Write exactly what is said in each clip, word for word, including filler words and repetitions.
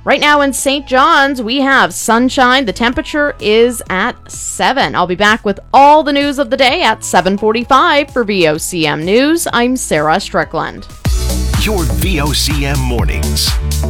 Right now in Saint John's, we have sunshine. The temperature is at seven. I'll be back with all the news of the day at seven forty-five for V O C M News. I'm Sarah Strickland. Your V O C M mornings.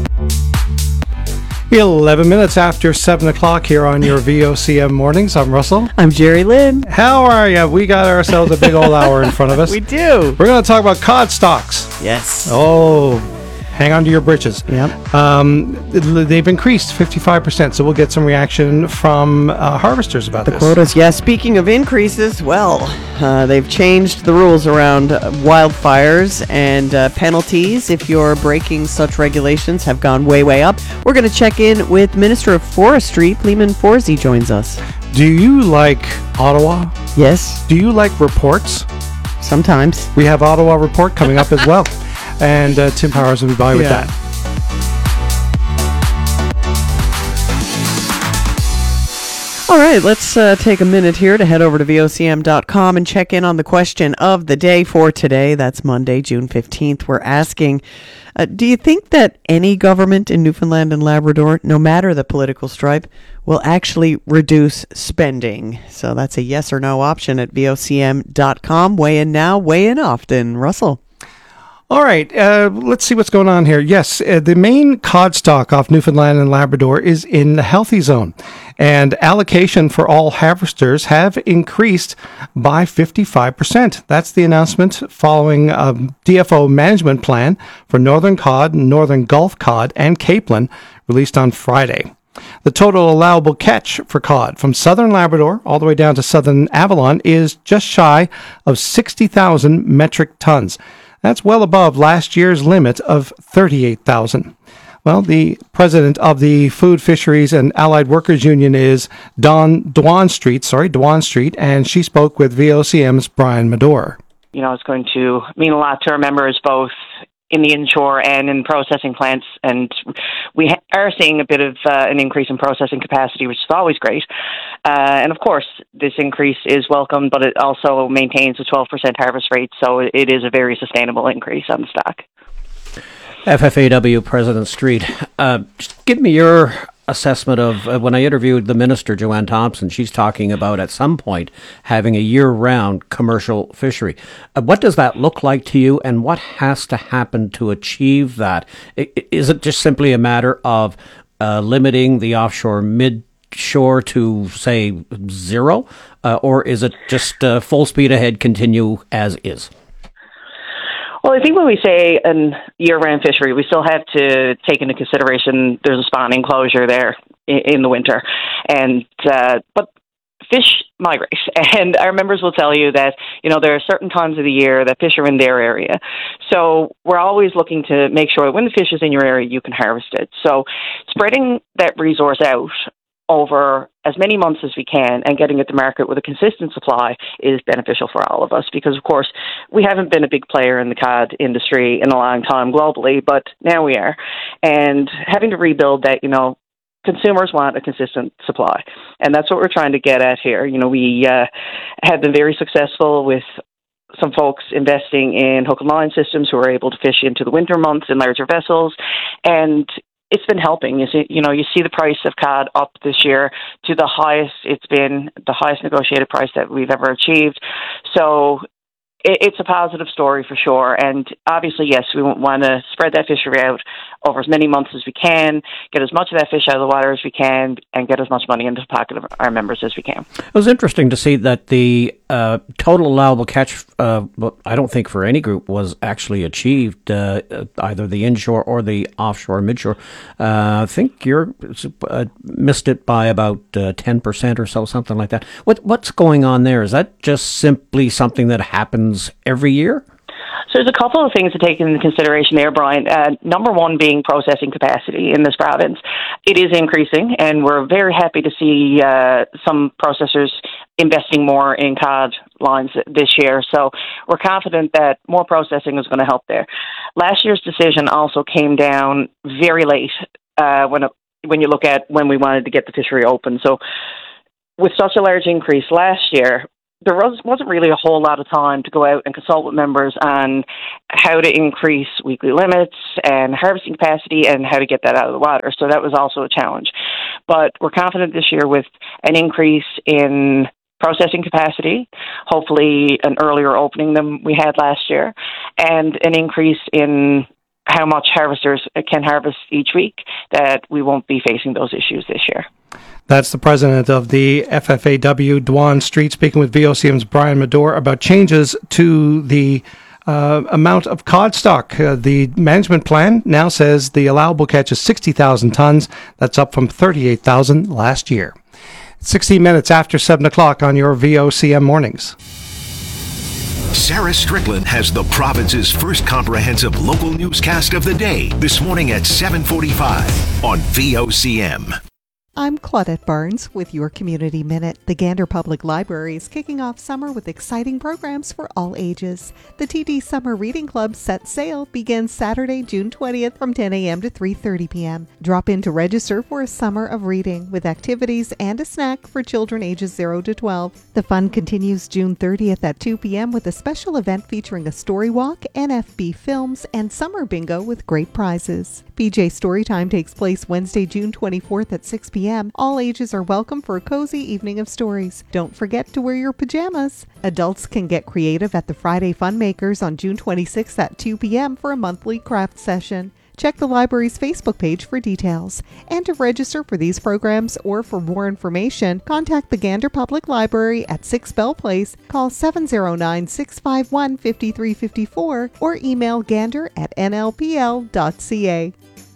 eleven minutes after seven o'clock here on your V O C M mornings. I'm Russell. I'm Jerry Lynn. How are you? We got ourselves a big old hour in front of us. We do. We're going to talk about cod stocks. Yes. Oh, hang on to your britches. Yep. Um, they've increased fifty-five percent, so we'll get some reaction from uh, harvesters about the this. quotas, yes. Speaking of increases, well, uh, they've changed the rules around wildfires, and uh, penalties if you're breaking such regulations have gone way, way up. We're going to check in with Minister of Forestry, Pleeman Forsey joins us. Do you like Ottawa? Yes. Do you like reports? Sometimes. We have Ottawa Report coming up as well. And uh, Tim Powers will be by with Yeah. that. All right, let's uh, take a minute here to head over to V O C M dot com and check in on the question of the day for today. That's Monday, June fifteenth. We're asking, uh, do you think that any government in Newfoundland and Labrador, no matter the political stripe, will actually reduce spending? So that's a yes or no option at V O C M dot com. Weigh in now, weigh in often. Russell. All right, uh, let's see what's going on here. Yes, uh, the main cod stock off Newfoundland and Labrador is in the healthy zone, and allocation for all harvesters have increased by fifty-five percent. That's the announcement following a D F O management plan for Northern Cod, Northern Gulf Cod, and Capelin released on Friday. The total allowable catch for cod from southern Labrador all the way down to southern Avalon is just shy of sixty thousand metric tons. That's well above last year's limit of thirty-eight thousand. Well, the president of the Food, Fisheries, and Allied Workers Union is Dawn Dwan Street, sorry, Dwan Street, and she spoke with V O C M's Brian Medore. You know, it's going to mean a lot to our members, both in the inshore and in processing plants, and we ha- are seeing a bit of uh, an increase in processing capacity, which is always great. Uh, and of course, this increase is welcome, but it also maintains a twelve percent harvest rate, so it is a very sustainable increase on the stock. F F A W President Street, uh, just give me your assessment of uh, when I interviewed the minister, Joanne Thompson. She's talking about at some point having a year-round commercial fishery. Uh, what does that look like to you, and what has to happen to achieve that? I, is it just simply a matter of uh, limiting the offshore mid-shore to, say, zero, uh, or is it just uh, full speed ahead, continue as is? Well, I think when we say a year-round fishery, we still have to take into consideration there's a spawning closure there in, in the winter, and uh, but fish migrate, and our members will tell you that you know there are certain times of the year that fish are in their area. So we're always looking to make sure that when the fish is in your area, you can harvest it. So spreading that resource out over as many months as we can and getting it to market with a consistent supply is beneficial for all of us, because of course we haven't been a big player in the cod industry in a long time globally, but now we are, and having to rebuild that, you know, consumers want a consistent supply, and that's what we're trying to get at here. You know, we uh, have been very successful with some folks investing in hook and line systems who are able to fish into the winter months in larger vessels, and it's been helping. You see, you know, you see the price of cod up this year to the highest it's been, the highest negotiated price that we've ever achieved. So it, it's a positive story for sure. And obviously, yes, we want to spread that fishery out over as many months as we can, get as much of that fish out of the water as we can, and get as much money into the pocket of our members as we can. It was interesting to see that the uh, total allowable catch, uh, well, I don't think for any group, was actually achieved, uh, either the inshore or the offshore midshore. Uh, I think you're uh, missed it by about uh, ten percent or so, something like that. What What's going on there? Is that just simply something that happens every year? So there's a couple of things to take into consideration there, Brian. Uh, number one being processing capacity in this province. It is increasing, and we're very happy to see uh, some processors investing more in cod lines this year. So we're confident that more processing is going to help there. Last year's decision also came down very late uh, when it, when you look at when we wanted to get the fishery open. So with such a large increase last year, there was, wasn't really a whole lot of time to go out and consult with members on how to increase weekly limits and harvesting capacity and how to get that out of the water. So that was also a challenge. But we're confident this year with an increase in processing capacity, hopefully an earlier opening than we had last year, and an increase in how much harvesters can harvest each week, that we won't be facing those issues this year. That's the president of the F F A W, Dwan Street, speaking with V O C M's Brian Medore about changes to the uh, amount of cod stock. Uh, the management plan now says the allowable catch is sixty thousand tons. That's up from thirty-eight thousand last year. sixteen minutes after seven o'clock on your V O C M mornings. Sarah Strickland has the province's first comprehensive local newscast of the day this morning at seven forty-five on V O C M. I'm Claudette Barnes with your Community Minute. The Gander Public Library is kicking off summer with exciting programs for all ages. The T D Summer Reading Club Set Sail begins Saturday, June twentieth from ten a.m. to three thirty p.m. Drop in to register for a summer of reading with activities and a snack for children ages zero to twelve. The fun continues June thirtieth at two p.m. with a special event featuring a story walk, N F B films, and summer bingo with great prizes. P J Storytime takes place Wednesday, June twenty-fourth at six p.m. All ages are welcome for a cozy evening of stories. Don't forget to wear your pajamas. Adults can get creative at the Friday Fun Makers on June twenty-sixth at two p.m. for a monthly craft session. Check the library's Facebook page for details. And to register for these programs or for more information, contact the Gander Public Library at six Bell Place, call seven oh nine, six five one, five three five four, or email gander at n l p l dot c a.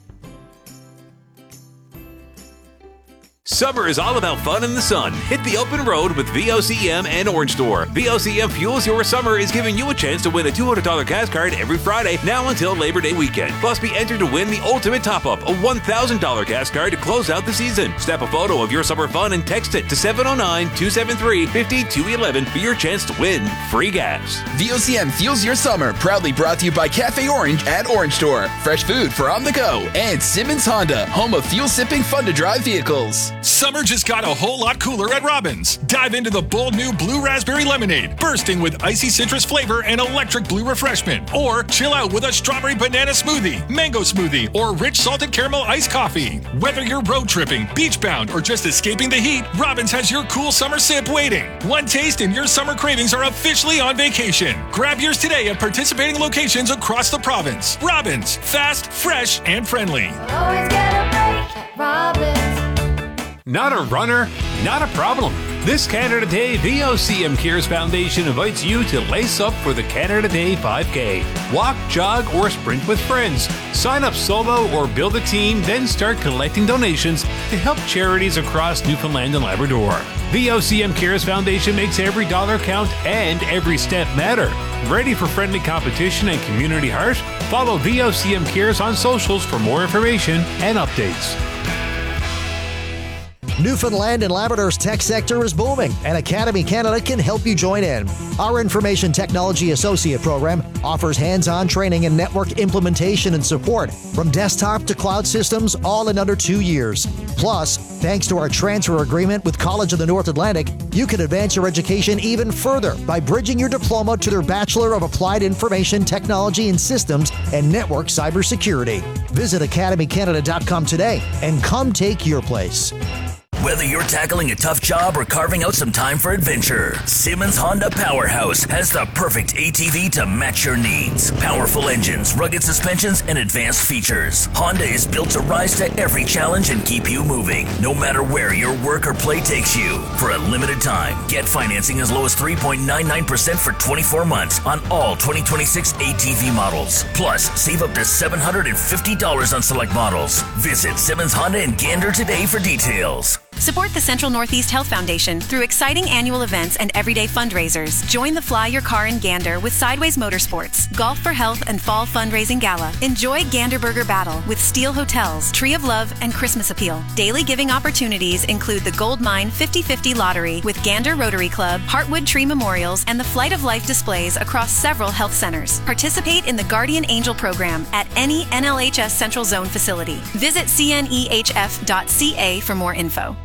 Summer is all about fun in the sun. Hit the open road with V O C M and Orange Store. V O C M Fuels Your Summer is giving you a chance to win a two hundred dollars gas card every Friday, now until Labor Day weekend. Plus, be entered to win the ultimate top-up, a one thousand dollars gas card to close out the season. Snap a photo of your summer fun and text it to seven oh nine, two seven three, five two one one for your chance to win free gas. V O C M Fuels Your Summer, proudly brought to you by Cafe Orange at Orange Store. Fresh food for on the go. And Simmons Honda, home of fuel-sipping, fun-to-drive vehicles. Summer just got a whole lot cooler at Robbins. Dive into the bold new Blue Raspberry Lemonade, bursting with icy citrus flavor and electric blue refreshment. Or chill out with a strawberry banana smoothie, mango smoothie, or rich salted caramel iced coffee. Whether you're road tripping, beach bound, or just escaping the heat, Robbins has your cool summer sip waiting. One taste and your summer cravings are officially on vacation. Grab yours today at participating locations across the province. Robbins, fast, fresh, and friendly. Always get a break at Robbins. Not a runner? Not a problem. This Canada Day, V O C M Cares Foundation invites you to lace up for the Canada Day five K. Walk, jog, or sprint with friends. Sign up solo or build a team, then start collecting donations to help charities across Newfoundland and Labrador. V O C M Cares Foundation makes every dollar count and every step matter. Ready for friendly competition and community heart? Follow V O C M Cares on socials for more information and updates. Newfoundland and Labrador's tech sector is booming, and Academy Canada can help you join in. Our Information Technology Associate program offers hands-on training in network implementation and support, from desktop to cloud systems, all in under two years. Plus, thanks to our transfer agreement with College of the North Atlantic, you can advance your education even further by bridging your diploma to their Bachelor of Applied Information Technology and Systems and Network Cybersecurity. Visit academy canada dot com today and come take your place. Whether you're tackling a tough job or carving out some time for adventure, Simmons Honda Powerhouse has the perfect A T V to match your needs. Powerful engines, rugged suspensions, and advanced features. Honda is built to rise to every challenge and keep you moving, no matter where your work or play takes you. For a limited time, get financing as low as three point nine nine percent for twenty-four months on all twenty twenty-six A T V models. Plus, save up to seven hundred fifty dollars on select models. Visit Simmons Honda in Gander today for details. Support the Central Northeast Health Foundation through exciting annual events and everyday fundraisers. Join the Fly Your Car in Gander with Sideways Motorsports, Golf for Health and Fall Fundraising Gala. Enjoy Gander Burger Battle with Steel Hotels, Tree of Love, and Christmas Appeal. Daily giving opportunities include the Gold Mine fifty fifty Lottery with Gander Rotary Club, Heartwood Tree Memorials, and the Flight of Life displays across several health centers. Participate in the Guardian Angel program at any N L H S Central Zone facility. Visit c n e h f dot c a for more info.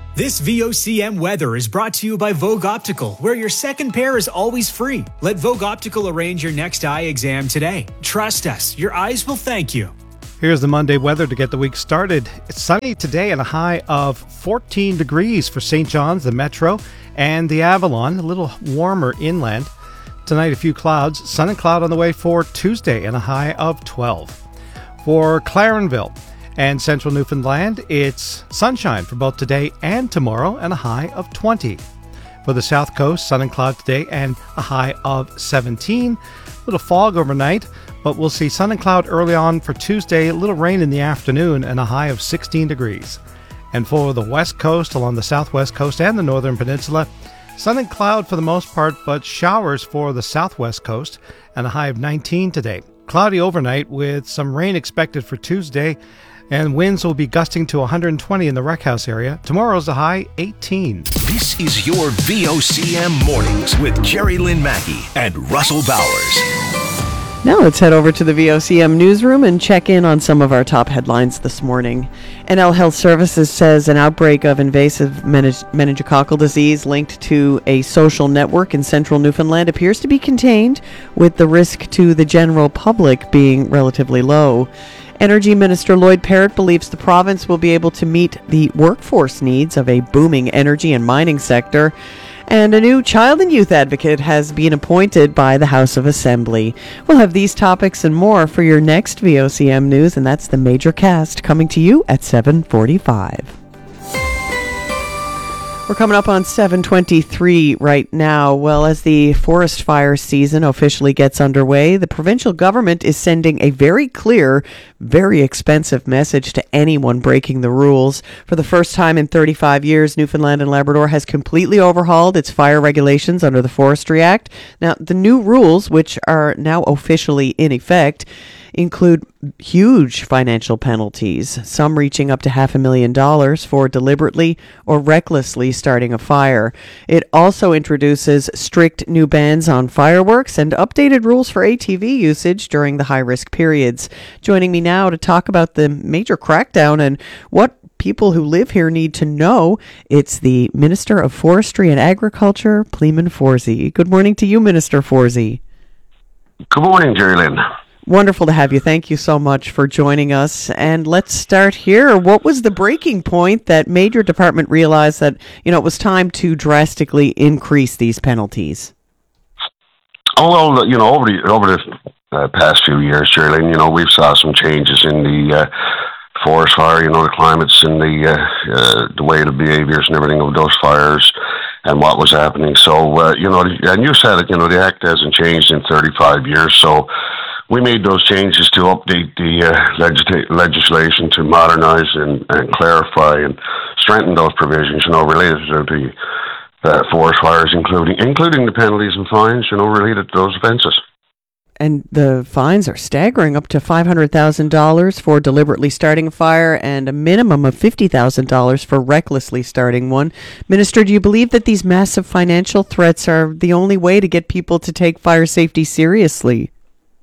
This V O C M weather is brought to you by Vogue Optical, where your second pair is always free. Let Vogue Optical arrange your next eye exam today. Trust us, your eyes will thank you. Here's the Monday weather to get the week started. It's sunny today and a high of fourteen degrees for Saint John's, the Metro, and the Avalon, a little warmer inland. Tonight, a few clouds, sun and cloud on the way for Tuesday and a high of twelve. For Clarenville and central Newfoundland, it's sunshine for both today and tomorrow and a high of twenty. For the south coast, sun and cloud today and a high of seventeen. A little fog overnight, but we'll see sun and cloud early on for Tuesday, a little rain in the afternoon and a high of sixteen degrees. And for the west coast, along the southwest coast and the northern peninsula, sun and cloud for the most part, but showers for the southwest coast and a high of nineteen today. Cloudy overnight with some rain expected for Tuesday, and winds will be gusting to one hundred twenty in the Rec House area. Tomorrow's a high eighteen. This is your V O C M Mornings with Jerry Lynn Mackey and Russell Bowers. Now let's head over to the V O C M newsroom and check in on some of our top headlines this morning. N L Health Services says an outbreak of invasive meningococcal meningococcal disease linked to a social network in central Newfoundland appears to be contained, with the risk to the general public being relatively low. Energy Minister Lloyd Parrott believes the province will be able to meet the workforce needs of a booming energy and mining sector. And a new child and youth advocate has been appointed by the House of Assembly. We'll have these topics and more for your next V O C M News, and that's the Major Cast coming to you at seven forty-five. We're coming up on seven twenty-three right now. Well, as the forest fire season officially gets underway, the provincial government is sending a very clear, very expensive message to anyone breaking the rules. For the first time in thirty-five years, Newfoundland and Labrador has completely overhauled its fire regulations under the Forestry Act. Now, the new rules, which are now officially in effect, include huge financial penalties, some reaching up to half a million dollars for deliberately or recklessly starting a fire. It also introduces strict new bans on fireworks and updated rules for A T V usage during the high-risk periods. Joining me now to talk about the major crackdown and what people who live here need to know, it's the Minister of Forestry and Agriculture, Pleeman Forsey. Good morning to you, Minister Forsey. Good morning, Jerry Lynn. Wonderful to have you. Thank you so much for joining us. And let's start here. What was the breaking point that made your department realize that, you know, it was time to drastically increase these penalties? Oh, well, you know, over the, over the uh, past few years, Jerry Lynn, you know, we've saw some changes in the uh, forest fire, you know, the climates and the, uh, uh, the way the behaviors and everything of those fires and what was happening. So, uh, you know, and you said it, you know, the Act hasn't changed in thirty-five years, so we made those changes to update the uh, legis- legislation to modernize and, and clarify and strengthen those provisions, you know, related to the uh, forest fires, including including the penalties and fines, you know, related to those offences. And the fines are staggering, up to five hundred thousand dollars for deliberately starting a fire and a minimum of fifty thousand dollars for recklessly starting one. Minister, do you believe that these massive financial threats are the only way to get people to take fire safety seriously?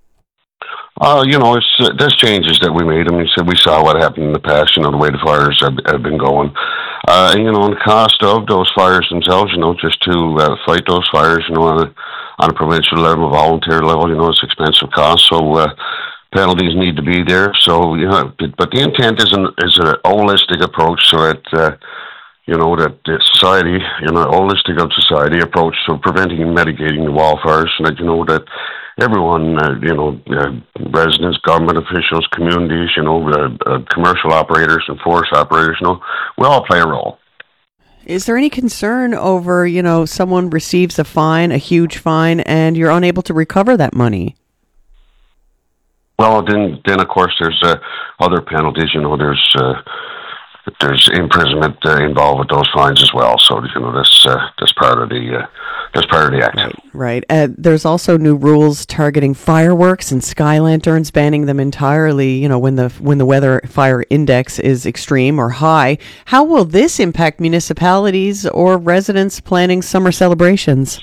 Uh, you know, it's uh, there's changes that we made. I mean, so we saw what happened in the past, you know, the way the fires have, have been going. Uh, and, you know, and the cost of those fires themselves, you know, just to uh, fight those fires, you know, on a, on a provincial level, volunteer level, you know, it's expensive cost. So uh, penalties need to be there. So, you know, but the intent is, an, is a holistic approach so that, uh, you know, that the society, you know, holistic of society approach to preventing and mitigating the wildfires, and that, you know, that everyone, uh, you know, uh, residents, government officials, communities, you know, uh, uh, commercial operators and forest operators, you know, we all play a role. Is there any concern over, you know, someone receives a fine, a huge fine, and you're unable to recover that money? Well, then, then of course, there's uh, other penalties. You know, there's uh, there's imprisonment uh, involved with those fines as well. So, you know, that's uh, that's part of the uh, that's part of the act. Right. right. Uh, there's also new rules targeting fireworks and sky lanterns, banning them entirely. You know, when the when the weather fire index is extreme or high. How will this impact municipalities or residents planning summer celebrations?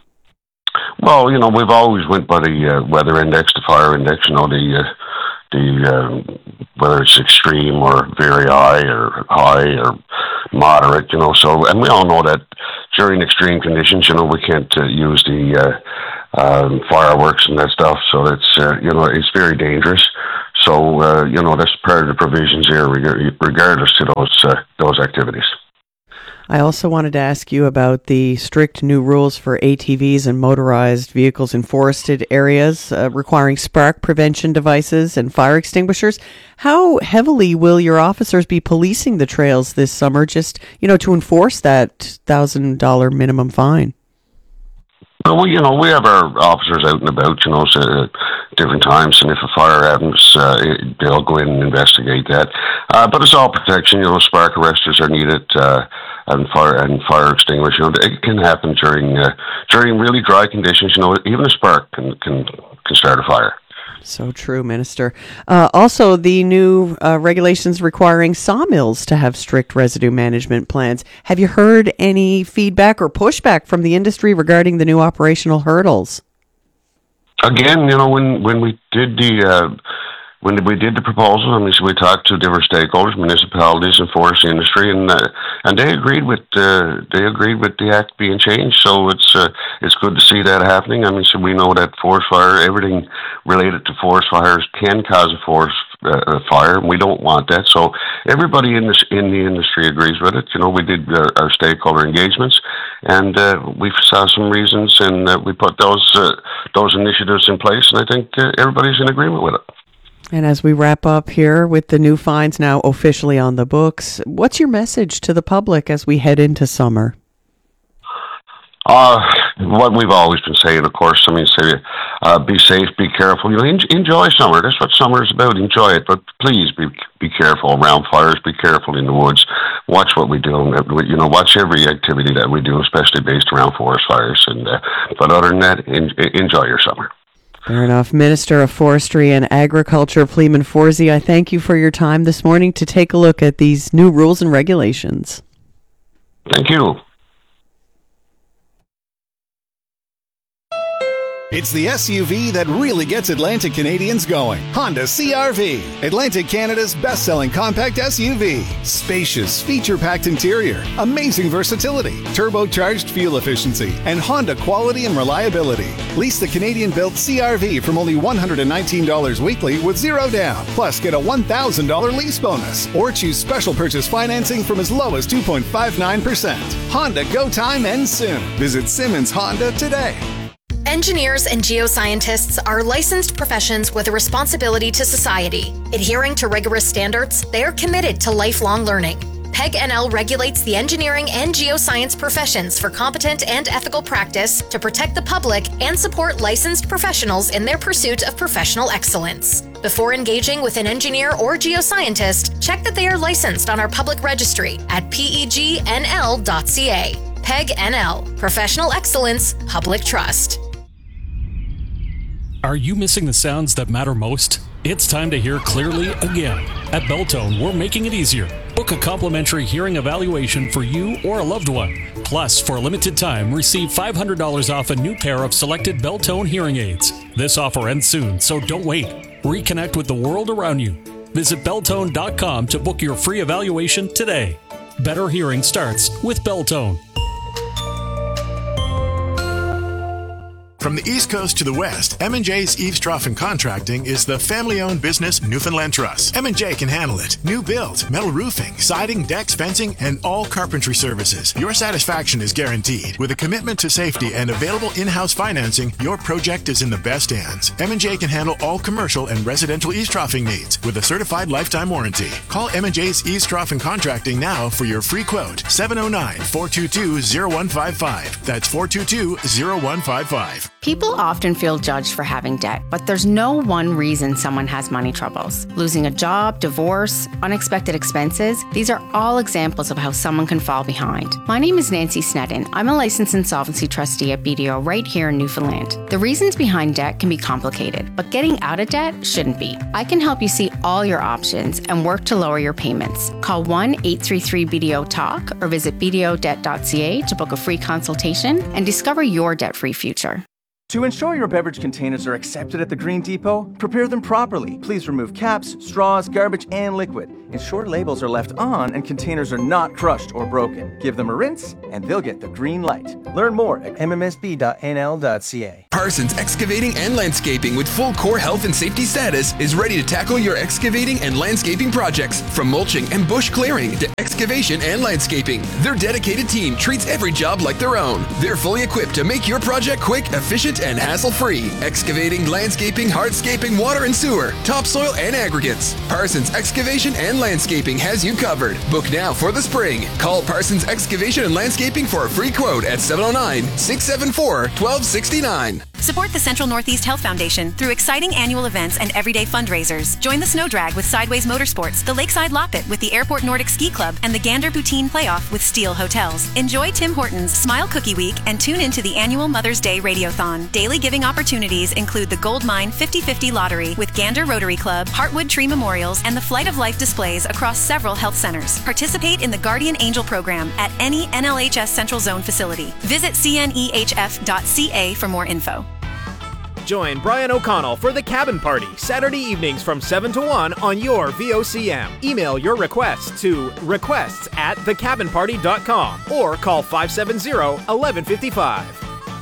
Well, you know, we've always went by the uh, weather index, the fire index. You know, the uh, the um, whether it's extreme or very high or high or moderate, you know. So, and we all know that during extreme conditions, you know, we can't uh, use the uh, um, fireworks and that stuff. So it's, uh, you know, it's very dangerous. So, uh, you know, that's part of the provisions here, reg- regardless to those uh, those activities. I also wanted to ask you about the strict new rules for A T Vs and motorized vehicles in forested areas uh, requiring spark prevention devices and fire extinguishers. How heavily will your officers be policing the trails this summer just, you know, to enforce that one thousand dollars minimum fine? Well, we, you know, we have our officers out and about, you know, so, uh, different times, and if a fire happens, uh, it, they'll go in and investigate that. Uh, but it's all protection, you know, spark arresters are needed, uh, and fire and fire extinguishers. You know, it can happen during uh, during really dry conditions. You know, even a spark can can, can start a fire. So true, Minister. Uh, also, the new uh, regulations requiring sawmills to have strict residue management plans. Have you heard any feedback or pushback from the industry regarding the new operational hurdles? Again, you know, when, when we did the uh, when we did the proposal, I mean, so we talked to different stakeholders, municipalities, and forest industry, and uh, and they agreed with uh, they agreed with the act being changed. So it's uh, it's good to see that happening. I mean, so we know that forest fire, everything related to forest fires can cause a forest uh, fire, and we don't want that. So everybody in this in the industry agrees with it. You know, we did uh, our stakeholder engagements, and uh, we saw some reasons, and uh, we put those uh, those initiatives in place, and I think uh, everybody's in agreement with it. And as we wrap up here with the new fines now officially on the books, what's your message to the public as we head into summer? Uh, what we've always been saying, of course, I mean, say, uh, be safe, be careful. You know, en- enjoy summer. That's what summer is about. Enjoy it, but please be be careful around fires. Be careful in the woods. Watch what we do. You know, watch every activity that we do, especially based around forest fires. And uh, but other than that, en- enjoy your summer. Fair enough. Minister of Forestry and Agriculture, Fleeman Forsey, I thank you for your time this morning to take a look at these new rules and regulations. Thank you. It's the S U V that really gets Atlantic Canadians going. Honda C R V, Atlantic Canada's best-selling compact S U V. Spacious, feature-packed interior, amazing versatility, turbocharged fuel efficiency, and Honda quality and reliability. Lease the Canadian-built C R V from only one hundred nineteen dollars weekly with zero down. Plus, get a one thousand dollars lease bonus. Or choose special purchase financing from as low as two point five nine percent. Honda Go Time ends soon. Visit Simmons Honda today. Engineers and geoscientists are licensed professions with a responsibility to society. Adhering to rigorous standards, they are committed to lifelong learning. P E G N L regulates the engineering and geoscience professions for competent and ethical practice to protect the public and support licensed professionals in their pursuit of professional excellence. Before engaging with an engineer or geoscientist, check that they are licensed on our public registry at P E G N L dot C A. P E G N L, Professional Excellence, Public Trust. Are you missing the sounds that matter most? It's time to hear clearly again. At Belltone, we're making it easier. Book a complimentary hearing evaluation for you or a loved one. Plus, for a limited time, receive five hundred dollars off a new pair of selected Belltone hearing aids. This offer ends soon, so don't wait. Reconnect with the world around you. Visit Belltone dot com to book your free evaluation today. Better hearing starts with Belltone. From the East Coast to the West, M and J's Eaves Trough and Contracting is the family-owned business Newfoundland Trust. M and J can handle it. New build, metal roofing, siding, decks, fencing, and all carpentry services. Your satisfaction is guaranteed. With a commitment to safety and available in-house financing, your project is in the best hands. M and J can handle all commercial and residential eaves troughing needs with a certified lifetime warranty. Call M and J's Eaves Trough and Contracting now for your free quote. seven oh nine, four two two, oh one five five. That's four two two, oh one five five. People often feel judged for having debt, but there's no one reason someone has money troubles. Losing a job, divorce, unexpected expenses, these are all examples of how someone can fall behind. My name is Nancy Sneddon. I'm a licensed insolvency trustee at B D O right here in Newfoundland. The reasons behind debt can be complicated, but getting out of debt shouldn't be. I can help you see all your options and work to lower your payments. Call one eight three three B D O talk or visit B D O debt dot C A to book a free consultation and discover your debt-free future. To ensure your beverage containers are accepted at the Green Depot, prepare them properly. Please remove caps, straws, garbage, and liquid. Ensure labels are left on and containers are not crushed or broken. Give them a rinse, and they'll get the green light. Learn more at m m s b dot n l dot c a. Parsons Excavating and Landscaping with full core health and safety status is ready to tackle your excavating and landscaping projects. From mulching and bush clearing to excavation and landscaping, their dedicated team treats every job like their own. They're fully equipped to make your project quick, efficient, and hassle-free. Excavating, landscaping, hardscaping, water and sewer, topsoil and aggregates. Parsons Excavation and Landscaping has you covered. Book now for the spring. Call Parsons Excavation and Landscaping for a free quote at seven oh nine, six seven four, one two six nine. Support the Central Northeast Health Foundation through exciting annual events and everyday fundraisers. Join the Snow Drag with Sideways Motorsports, the Lakeside Loppet with the Airport Nordic Ski Club, and the Gander Poutine Playoff with Steel Hotels. Enjoy Tim Hortons Smile Cookie Week and tune into the annual Mother's Day Radiothon. Daily giving opportunities include the Gold Mine fifty fifty Lottery with Gander Rotary Club, Heartwood Tree Memorials, and the Flight of Life displays across several health centers. Participate in the Guardian Angel program at any N L H S Central Zone facility. Visit c n e h f dot c a for more info. Join Brian O'Connell for the Cabin Party, Saturday evenings from seven to one on your V O C M. Email your requests to requests at the cabin party dot com or call five seven zero, one one five five.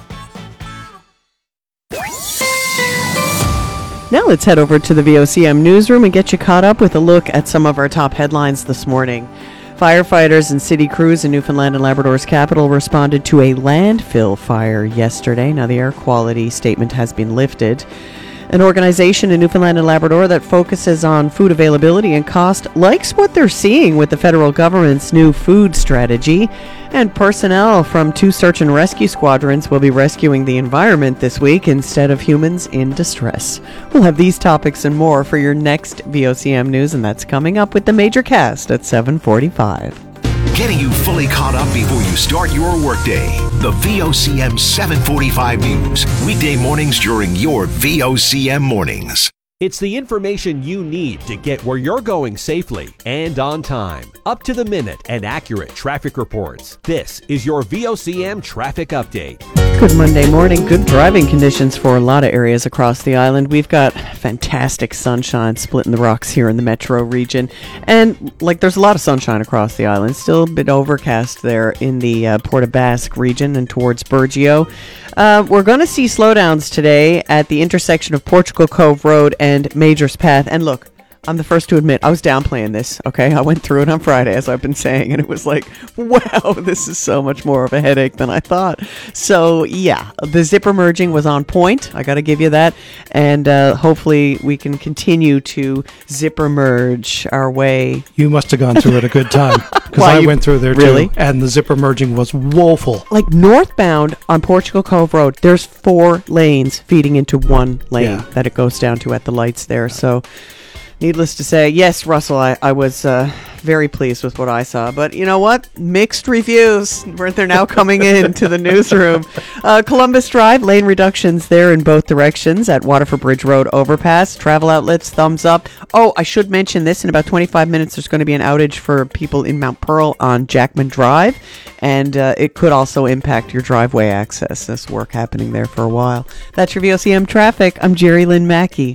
Now let's head over to the V O C M newsroom and get you caught up with a look at some of our top headlines this morning. Firefighters and city crews in Newfoundland and Labrador's capital responded to a landfill fire yesterday. Now, the air quality statement has been lifted. An organization in Newfoundland and Labrador that focuses on food availability and cost likes what they're seeing with the federal government's new food strategy. And personnel from two search and rescue squadrons will be rescuing the environment this week instead of humans in distress. We'll have these topics and more for your next V O C M News, and that's coming up with the major cast at seven forty-five. Getting you fully caught up before you start your workday. The V O C M seven forty-five News. Weekday mornings during your V O C M mornings. It's the information you need to get where you're going safely and on time. Up to the minute and accurate traffic reports. This is your V O C M Traffic Update. Good Monday morning. Good driving conditions for a lot of areas across the island. We've got fantastic sunshine splitting the rocks here in the metro region. And, like, there's a lot of sunshine across the island. Still a bit overcast there in the uh, Port aux Basques region and towards Burgeo. Uh, we're going to see slowdowns today at the intersection of Portugal Cove Road and Majors Path. And look, I'm the first to admit, I was downplaying this, okay? I went through it on Friday, as I've been saying, and it was like, wow, this is so much more of a headache than I thought. So, yeah, the zipper merging was on point. I got to give you that. And uh, hopefully we can continue to zipper merge our way. You must have gone through it a good time, because I went through there, really? too, and the zipper merging was woeful. Like, northbound on Portugal Cove Road, there's four lanes feeding into one lane yeah. that it goes down to at the lights there, so... Needless to say, yes, Russell, I, I was uh, very pleased with what I saw. But you know what? Mixed reviews. They're now coming in to the newsroom. Uh, Columbus Drive, lane reductions there in both directions at Waterford Bridge Road overpass. Travel outlets, thumbs up. Oh, I should mention this. In about twenty-five minutes, there's going to be an outage for people in Mount Pearl on Jackman Drive. And uh, it could also impact your driveway access. This work happening there for a while. That's your V O C M traffic. I'm Jerry Lynn Mackey.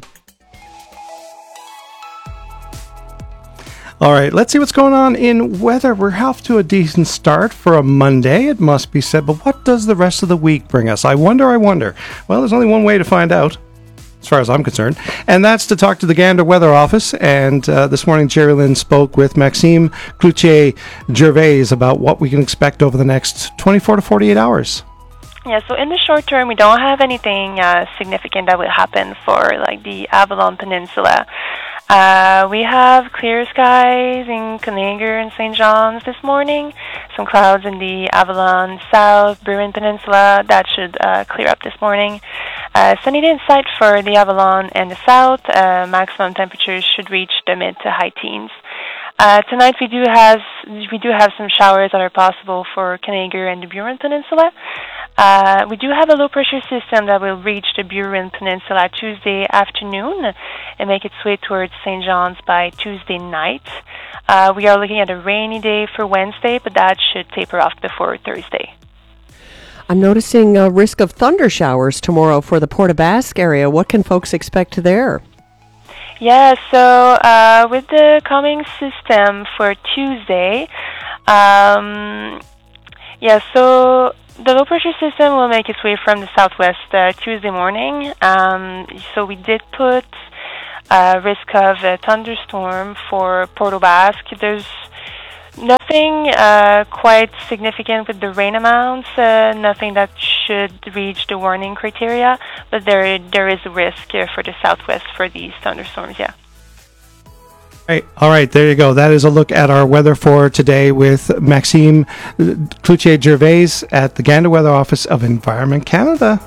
All right, let's see what's going on in weather. We're off to a decent start for a Monday, it must be said. But what does the rest of the week bring us? I wonder, I wonder. Well, there's only one way to find out, as far as I'm concerned, and that's to talk to the Gander Weather Office. And uh, this morning, Jerry Lynn spoke with Maxime Cloutier-Gervais about what we can expect over the next twenty-four to forty-eight hours. Yeah, so in the short term, we don't have anything uh, significant that will happen for like the Avalon Peninsula. Uh, we have clear skies in Conager and Saint John's this morning. Some clouds in the Avalon South, Bruin Peninsula. That should uh, clear up this morning. Uh, sunny day in sight for the Avalon and the South. Uh, maximum temperatures should reach the mid to high teens. Uh, tonight we do have we do have some showers that are possible for Conager and the Burin Peninsula. Uh, we do have a low-pressure system that will reach the Burin Peninsula Tuesday afternoon and make its way towards Saint John's by Tuesday night. Uh, we are looking at a rainy day for Wednesday, but that should taper off before Thursday. I'm noticing a risk of thunder showers tomorrow for the Port aux Basques area. What can folks expect there? Yeah, so uh, with the coming system for Tuesday, um, yeah, so the low pressure system will make its way from the southwest uh, Tuesday morning. Um, so we did put a risk of a thunderstorm for Port aux Basques. There's nothing uh, quite significant with the rain amounts, uh, nothing that should reach the warning criteria, but there there is a risk uh, for the southwest for these thunderstorms, yeah. Right. All right, there you go. That is a look at our weather for today with Maxime Cloutier-Gervais at the Gander Weather Office of Environment Canada.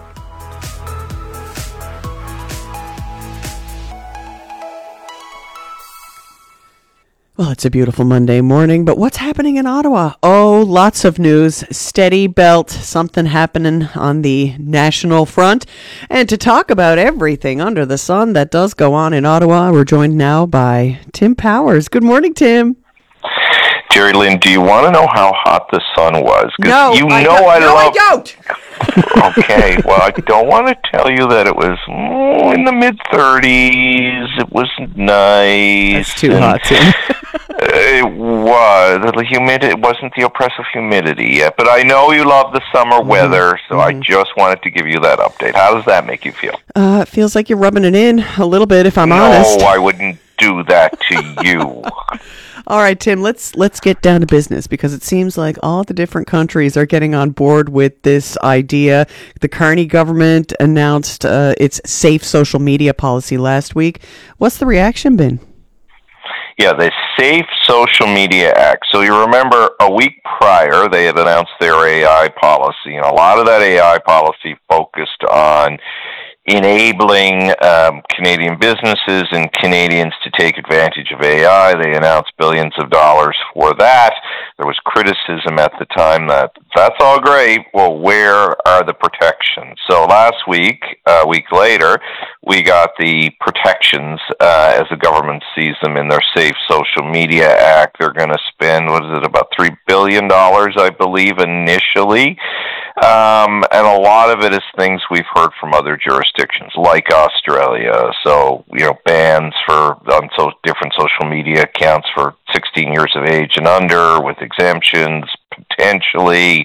Well, it's a beautiful Monday morning, but what's happening in Ottawa? Oh, lots of news. Steady belt, something happening on the national front. And to talk about everything under the sun that does go on in Ottawa, we're joined now by Tim Powers. Good morning, Tim. Jerry Lynn, do you want to know how hot the sun was? 'Cause No, you I know don't. I no, love... I don't. Okay, well, I don't want to tell you that it was mm, in the mid-thirties. It was nice. That's too and hot, Tim. It was. The humidity, it wasn't the oppressive humidity yet, but I know you love the summer weather, so mm-hmm. I just wanted to give you that update. How does that make you feel? Uh, it feels like you're rubbing it in a little bit, if I'm no, honest. No, I wouldn't do that to you. All right, Tim, let's let's get down to business because it seems like all the different countries are getting on board with this idea. The Carney government announced uh, its safe social media policy last week. What's the reaction been? Yeah, the Safe Social Media Act. So you remember a week prior, they had announced their A I policy, and a lot of that A I policy focused on enabling um, Canadian businesses and Canadians to take advantage of A I. They announced billions of dollars for that. There was criticism at the time that that's all great. Well, where are the protections? So last week, a week later, we got the protections uh, as the government sees them in their Safe Social Media Act. They're going to spend, what is it, about three billion dollars, I believe, initially. Um, and a lot of it is things we've heard from other jurisdictions, like Australia. So, you know, bans for on so different social media accounts for sixteen years of age and under, with exemptions, potentially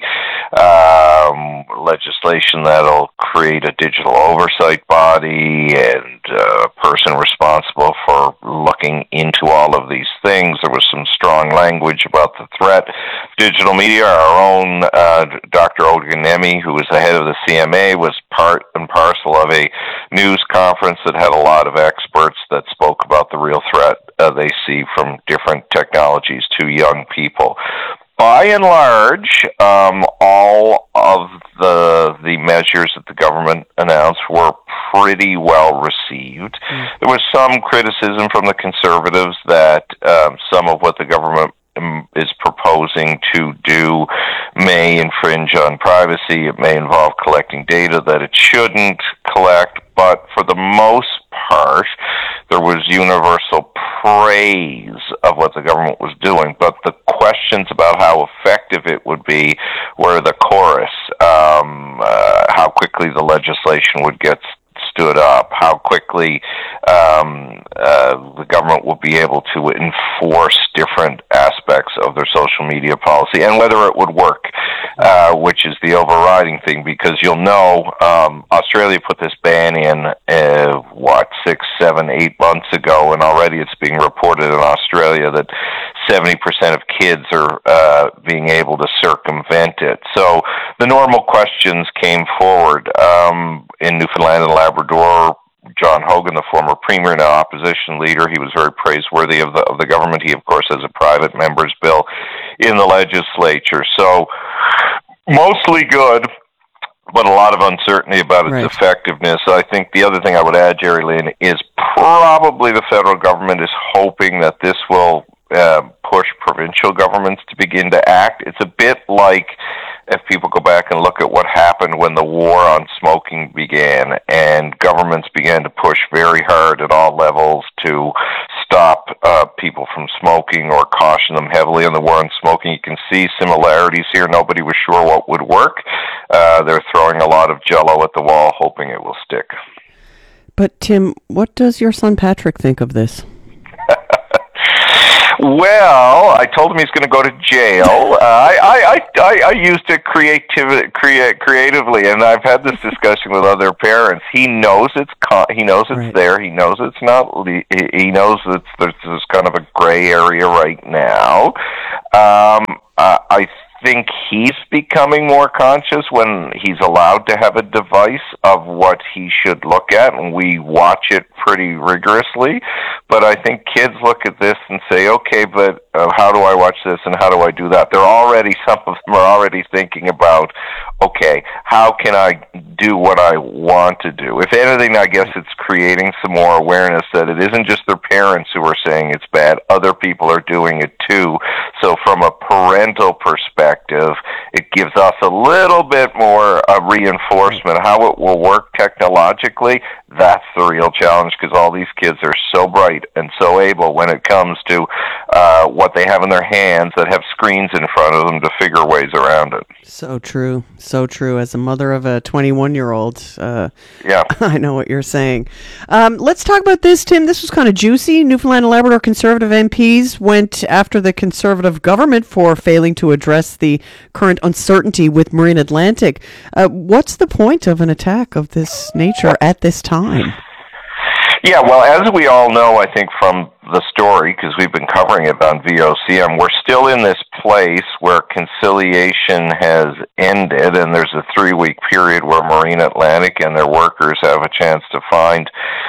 um, legislation that'll create a digital oversight body and a person responsible for looking into all of these things. There was some strong language about the threat of digital media. Our own uh, Doctor Ogunemi, who was the head of the C M A, was part and parcel of a news conference that had a lot of experts that spoke about the real threat uh, they see from different technologies to young people. By and large, um, all of the the measures that the government announced were pretty well received. Mm. There was some criticism from the Conservatives that um, some of what the government um, is proposing to do may infringe on privacy. It may involve collecting data that it shouldn't collect, but for the most part, there was universal praise of what the government was doing, but the questions about how effective it would be were the chorus. Um, uh, how quickly the legislation would get stood up, how quickly um, uh, the government will be able to enforce different aspects of their social media policy, and whether it would work, uh, which is the overriding thing, because you'll know um, Australia put this ban in, uh, what, six, seven, eight months ago, and already it's being reported in Australia that seventy percent of kids are uh, being able to circumvent it. So the normal questions came forward. Um, in Newfoundland and Labrador, John Hogan, the former premier and opposition leader, he was very praiseworthy of the of the government. He, of course, has a private member's bill in the legislature. So mostly good, but a lot of uncertainty about its right. effectiveness. I think the other thing I would add, Jerry Lynn, is probably the federal government is hoping that this will uh, push provincial governments to begin to act. It's a bit like if people go back and look at what happened when the war on smoking began and governments began to push very hard at all levels to stop uh, people from smoking or caution them heavily on the war on smoking. You can see similarities here. Nobody was sure what would work. Uh, they're throwing a lot of Jell-O at the wall, hoping it will stick. But Tim, what does your son Patrick think of this? Well, I told him he's going to go to jail. Uh, I, I, I, I used it creativ- create, creatively, and I've had this discussion with other parents. He knows it's con- he knows it's right. there. He knows it's not. Le- he knows that there's this kind of a gray area right now. Um, uh, I think he's becoming more conscious when he's allowed to have a device of what he should look at, and we watch it pretty rigorously. But I think kids look at this and say, okay, but uh, how do I watch this and how do I do that? They're already, some of them are already thinking about, okay, how can I do what I want to do? If anything, I guess it's creating some more awareness that it isn't just their parents who are saying it's bad, other people are doing it too. So from a parental perspective, it gives us a little bit more uh, reinforcement. How it will work technologically, that's the real challenge, because all these kids are so bright and so able when it comes to uh, what they have in their hands that have screens in front of them to figure ways around it. So true. So true. As a mother of a twenty-one-year-old, uh, yeah, I know what you're saying. Um, let's talk about this, Tim. This was kind of juicy. Newfoundland and Labrador Conservative M Ps went after the Conservative government for failing to address the current uncertainty with Marine Atlantic. Uh, what's the point of an attack of this nature at this time? Yeah, well, as we all know, I think from the story, because we've been covering it on V O C M, we're still in this place where conciliation has ended, and there's a three-week period where Marine Atlantic and their workers have a chance to find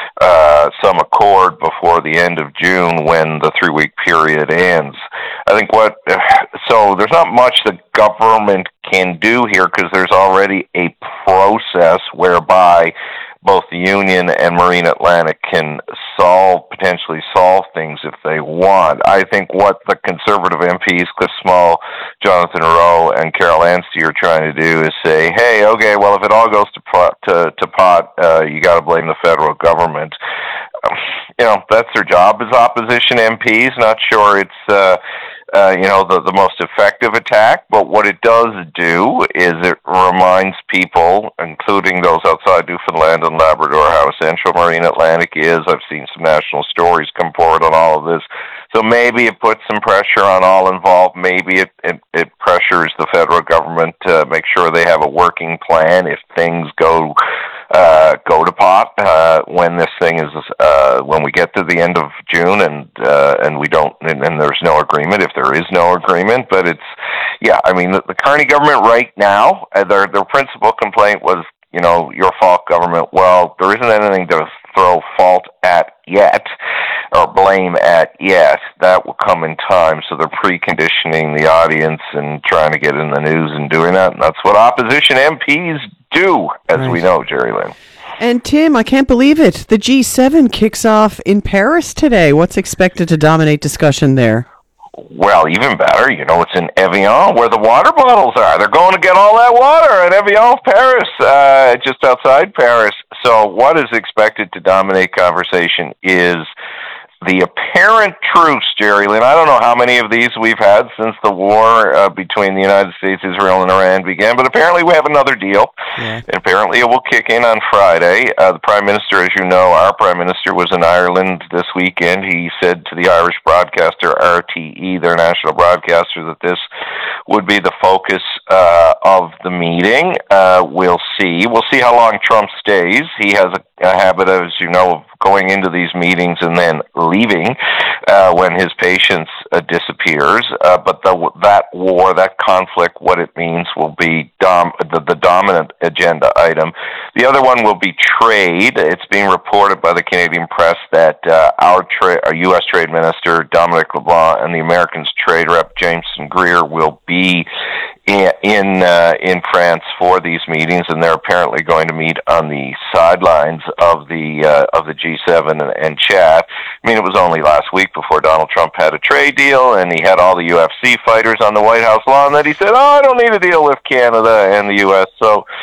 uh, some accord before the end of June when the three-week period ends. I think what, so there's not much the government can do here because there's already a process whereby both the Union and Marine Atlantic can solve, potentially solve things if they want. I think what the Conservative M Ps, Cliff Small, Jonathan Rowe, and Carol Anstey are trying to do is say, hey, okay, well, if it all goes to pot, to, to pot uh, you got to blame the federal government. Um, you know, that's their job as opposition M Ps. Not sure it's... Uh, Uh, you know, the, the most effective attack, but what it does do is it reminds people, including those outside Newfoundland and Labrador, how essential Marine Atlantic is. I've seen some national stories come forward on all of this. So maybe it puts some pressure on all involved. Maybe it, it, it pressures the federal government to make sure they have a working plan if things go uh, go to pot uh, when this thing is uh, when we get to the end of June and uh, and we don't and, and there's no agreement. If there is no agreement, but it's yeah. I mean, the, the Carney government right now, uh, their their principal complaint was, you know, your fault, government. Well, there isn't anything to throw fault at yet or blame at yet. That will come in time. So they're preconditioning the audience and trying to get in the news and doing that. And that's what opposition M Ps do, as right. we know, Jerry Lynn. And Tim, I can't believe it. The G seven kicks off in Paris today. What's expected to dominate discussion there? Well, even better, you know, it's in Evian where the water bottles are. They're going to get all that water in Evian, Paris, uh, just outside Paris. So what is expected to dominate conversation is the apparent truce, Jerry Lynn. I don't know how many of these we've had since the war uh, between the United States, Israel, and Iran began, but apparently we have another deal. Yeah. And apparently it will kick in on Friday. Uh, the Prime Minister, as you know, our Prime Minister was in Ireland this weekend. He said to the Irish broadcaster R T E, their national broadcaster, that this would be the focus uh, of the meeting. Uh, we'll see. We'll see how long Trump stays. He has a, a habit, as you know, of going into these meetings and then leaving uh, when his patience uh, disappears. Uh, but the, that war, that conflict, what it means will be dom- the, the dominant agenda item. The other one will be trade. It's being reported by the Canadian press that uh, our, tra- our U S Trade Minister, Dominic LeBlanc, and the Americans Trade Rep, Jameson Greer, will be in in, uh, in France for these meetings, and they're apparently going to meet on the sidelines of the uh, of the G seven and, and chat. I mean, it was only last week before Donald Trump had a trade deal, and he had all the U F C fighters on the White House lawn that he said, oh, I don't need a deal with Canada and the U S. So